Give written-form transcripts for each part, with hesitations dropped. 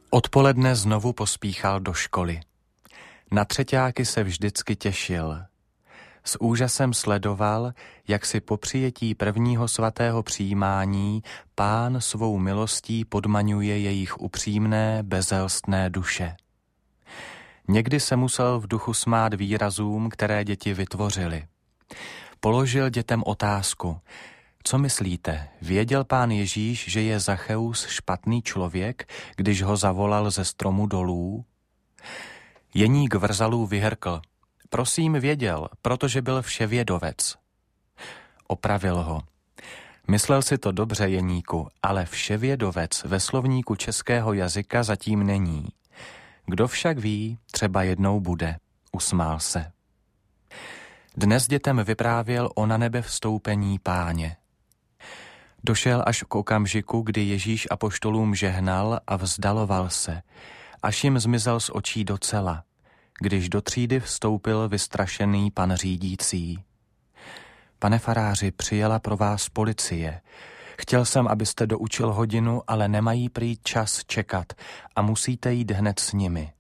Odpoledne znovu pospíchal do školy. Na třeťáky se vždycky těšil. S úžasem sledoval, jak si po přijetí prvního svatého přijímání Pán svou milostí podmaňuje jejich upřímné, bezelstné duše. Někdy se musel v duchu smát výrazům, které děti vytvořily. Položil dětem otázku: co myslíte, věděl Pán Ježíš, že je Zacheus špatný člověk, když ho zavolal ze stromu dolů? Jeník Vrzalů vyhrkl: prosím, věděl, protože byl vševědovec. Opravil ho: myslel si to dobře, Jeníku, ale vševědovec ve slovníku českého jazyka zatím není. Kdo však ví, třeba jednou bude. Usmál se. Dnes dětem vyprávěl o na nebe vstoupení Páně. Došel až k okamžiku, kdy Ježíš apoštolům žehnal a vzdaloval se, až jim zmizel z očí docela, když do třídy vstoupil vystrašený pan řídící. Pane faráři, přijela pro vás policie. Chtěl jsem, abyste doučil hodinu, ale nemají prý čas čekat a musíte jít hned s nimi.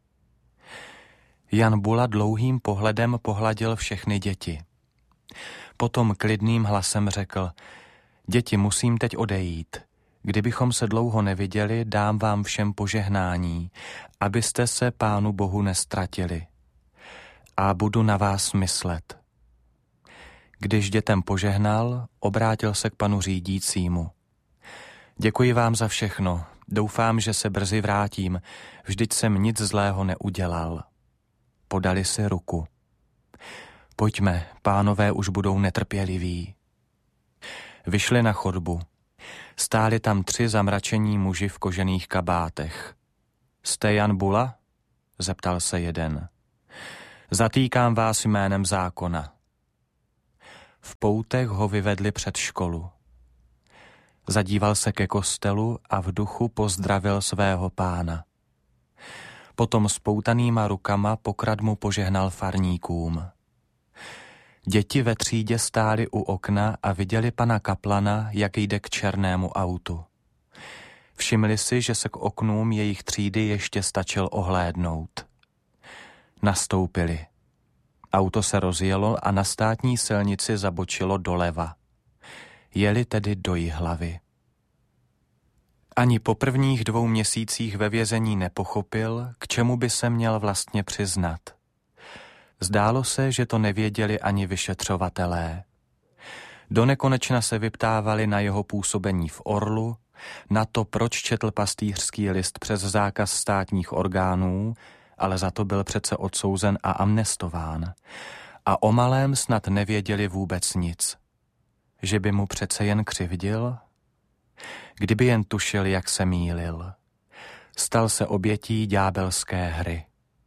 Jan Bula dlouhým pohledem pohladil všechny děti. Potom klidným hlasem řekl: děti, musím teď odejít. Kdybychom se dlouho neviděli, dám vám všem požehnání, abyste se Pánu Bohu nestratili. A budu na vás myslet. Když dětem požehnal, obrátil se k panu řídícímu. Děkuji vám za všechno. Doufám, že se brzy vrátím. Vždyť jsem nic zlého neudělal. Podali si ruku. Pojďme, pánové už budou netrpěliví. Vyšli na chodbu. Stáli tam 3 zamračení muži v kožených kabátech. Jste Jan Bula? Zeptal se jeden. Zatýkám vás jménem zákona. V poutech ho vyvedli před školu. Zadíval se ke kostelu a v duchu pozdravil svého Pána. Potom s poutanýma rukama pokradmu požehnal farníkům. Děti ve třídě stály u okna a viděli pana kaplana, jak jde k černému autu. Všimli si, že se k oknům jejich třídy ještě stačil ohlédnout. Nastoupili. Auto se rozjelo a na státní silnici zabočilo doleva. Jeli tedy do Jihlavy. Ani po prvních 2 měsících ve vězení nepochopil, k čemu by se měl vlastně přiznat. Zdálo se, že to nevěděli ani vyšetřovatelé. Donekonečna se vyptávali na jeho působení v Orlu, na to, proč četl pastýřský list přes zákaz státních orgánů, ale za to byl přece odsouzen a amnestován. A o malém snad nevěděli vůbec nic. Že by mu přece jen křivdil? Kdyby jen tušil, jak se mýlil. Stal se obětí ďábelské hry.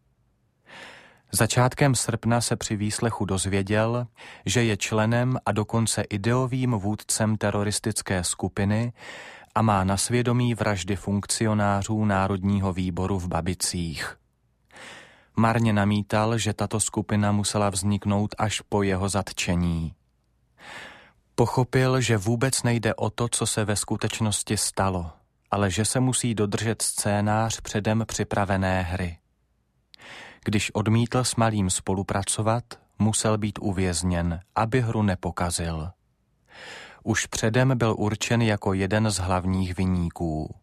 Začátkem srpna se při výslechu dozvěděl, že je členem a dokonce ideovým vůdcem teroristické skupiny a má na svědomí vraždy funkcionářů Národního výboru v Babicích. Marně namítal, že tato skupina musela vzniknout až po jeho zatčení. Pochopil, že vůbec nejde o to, co se ve skutečnosti stalo, ale že se musí dodržet scénář předem připravené hry. Když odmítl s malým spolupracovat, musel být uvězněn, aby hru nepokazil. Už předem byl určen jako jeden z hlavních viníků.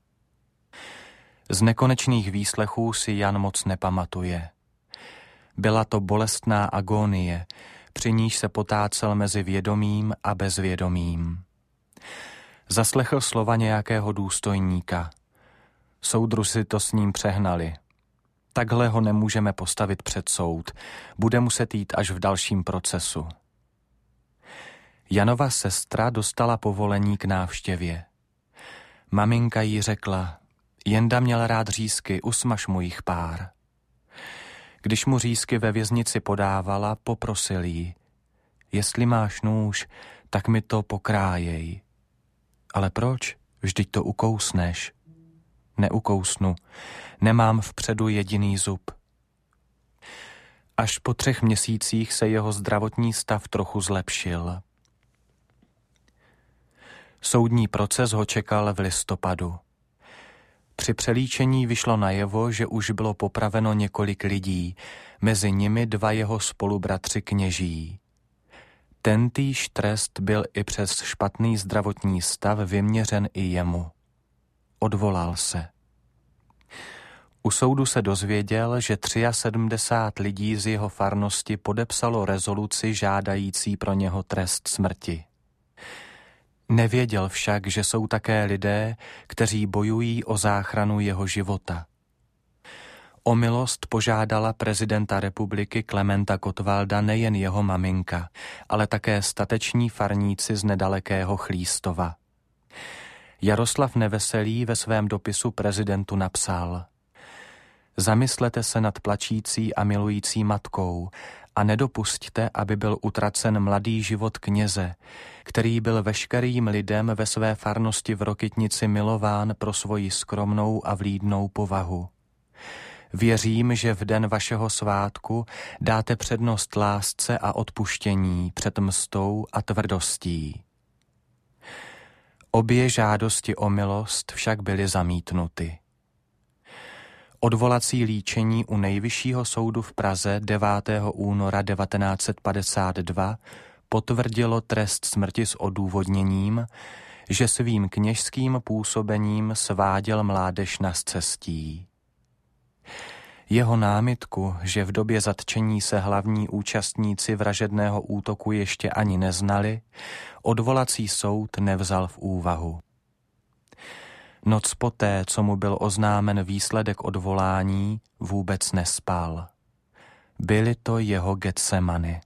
Z nekonečných výslechů si Jan moc nepamatuje. Byla to bolestná agónie, při níž se potácel mezi vědomým a bezvědomým. Zaslechl slova nějakého důstojníka. Soudruzi to s ním přehnali. Takhle ho nemůžeme postavit před soud, bude muset jít až v dalším procesu. Janova sestra dostala povolení k návštěvě. Maminka jí řekla: Jenda měl rád řízky, usmaž mu jich pár. Když mu řízky ve věznici podávala, poprosil jí: jestli máš nůž, tak mi to pokrájej. Ale proč? Vždyť to ukousneš. Neukousnu, nemám vpředu jediný zub. Až po 3 měsících se jeho zdravotní stav trochu zlepšil. Soudní proces ho čekal v listopadu. Při přelíčení vyšlo najevo, že už bylo popraveno několik lidí, mezi nimi 2 jeho spolubratři kněží. Tentýž trest byl i přes špatný zdravotní stav vyměřen i jemu. Odvolal se. U soudu se dozvěděl, že 73 lidí z jeho farnosti podepsalo rezoluci žádající pro něho trest smrti. Nevěděl však, že jsou také lidé, kteří bojují o záchranu jeho života. O milost požádala prezidenta republiky Klementa Gottwalda nejen jeho maminka, ale také stateční farníci z nedalekého Chlístova. Jaroslav Neveselý ve svém dopisu prezidentu napsal: Zamyslete se nad plačící a milující matkou a nedopusťte, aby byl utracen mladý život kněze, který byl veškerým lidem ve své farnosti v Rokytnici milován pro svoji skromnou a vlídnou povahu. Věřím, že v den vašeho svátku dáte přednost lásce a odpuštění před mstou a tvrdostí. Obě žádosti o milost však byly zamítnuty. Odvolací líčení u Nejvyššího soudu v Praze 9. února 1952 potvrdilo trest smrti s odůvodněním, že svým kněžským působením sváděl mládež na scestí. Jeho námitku, že v době zatčení se hlavní účastníci vražedného útoku ještě ani neznali, odvolací soud nevzal v úvahu. Noc poté, co mu byl oznámen výsledek odvolání, vůbec nespal. Byly to jeho Getsemany.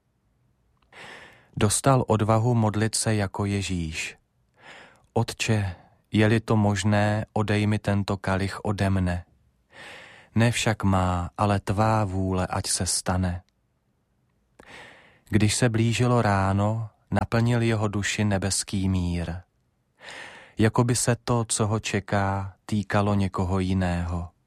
Dostal odvahu modlit se jako Ježíš. Otče, je-li to možné, odej mi tento kalich ode mne. Ne však má, ale tvá vůle, ať se stane. Když se blížilo ráno, naplnil jeho duši nebeský mír. Jako by se to, co ho čeká, týkalo někoho jiného.